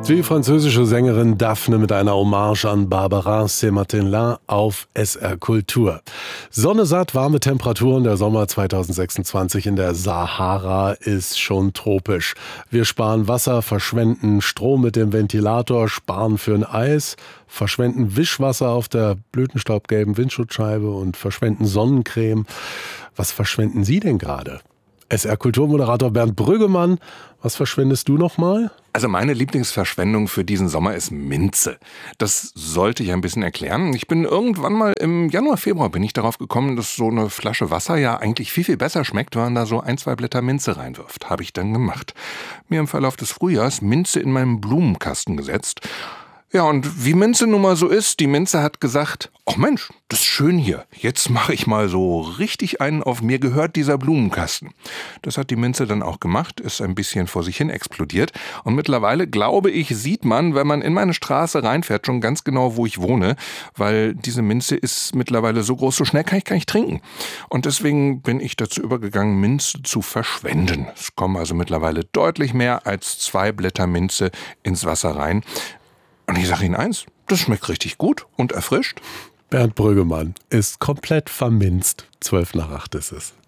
Die französische Sängerin Daphne mit einer Hommage an Barbara Saint-Martin auf SR Kultur. Sonne satt, warme Temperaturen. Der Sommer 2026 in der Sahara ist schon tropisch. Wir sparen Wasser, verschwenden Strom mit dem Ventilator, sparen für ein Eis, verschwenden Wischwasser auf der blütenstaubgelben Windschutzscheibe und verschwenden Sonnencreme. Was verschwenden Sie denn gerade? SR-Kulturmoderator Bernd Brüggemann, was verschwendest du nochmal? Also meine Lieblingsverschwendung für diesen Sommer ist Minze. Das sollte ich ein bisschen erklären. Ich bin irgendwann mal im Januar, Februar bin ich darauf gekommen, dass so eine Flasche Wasser ja eigentlich viel, viel besser schmeckt, wenn man da so 1-2 Blätter Minze reinwirft. Habe ich dann gemacht. Mir im Verlauf des Frühjahrs Minze in meinen Blumenkasten gesetzt. Ja, und wie Minze nun mal so ist, die Minze hat gesagt, ach Mensch, das ist schön hier. Jetzt mache ich mal so richtig einen auf mir gehört dieser Blumenkasten. Das hat die Minze dann auch gemacht, ist ein bisschen vor sich hin explodiert. Und mittlerweile, glaube ich, sieht man, wenn man in meine Straße reinfährt, schon ganz genau, wo ich wohne. Weil diese Minze ist mittlerweile so groß, so schnell kann ich gar nicht trinken. Und deswegen bin ich dazu übergegangen, Minze zu verschwenden. Es kommen also mittlerweile deutlich mehr als 2 Blätter Minze ins Wasser rein. Und ich sage Ihnen eins, das schmeckt richtig gut und erfrischt. Bernd Brüggemann ist komplett verminzt. 7:55 ist es.